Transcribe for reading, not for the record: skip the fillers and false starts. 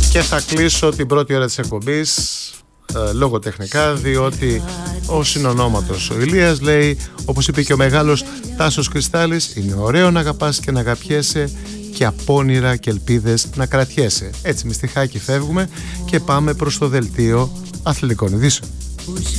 Και θα κλείσω την πρώτη ώρα της εκπομπής λογοτεχνικά, διότι ο συνονόματος ο Ηλίας λέει, όπως είπε και ο μεγάλος Τάσος Κρυστάλλης, είναι ωραίο να αγαπάς και να αγαπιέσαι και από όνειρα και ελπίδες να κρατιέσαι. Έτσι με στιχάκι φεύγουμε και πάμε προς το δελτίο αθλητικών ειδήσεων.